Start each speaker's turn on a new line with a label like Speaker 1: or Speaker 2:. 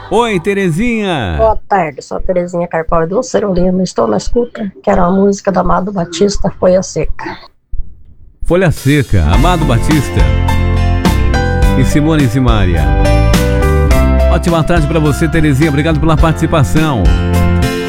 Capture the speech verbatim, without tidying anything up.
Speaker 1: Oi, Terezinha.
Speaker 2: Boa tarde, sou a Terezinha Carpal do Cerolino. Estou na escuta, que era a música do Amado Batista, Folha Seca.
Speaker 1: Folha Seca, Amado Batista e Simone Simaria. Ótima tarde pra você, Terezinha. Obrigado pela participação.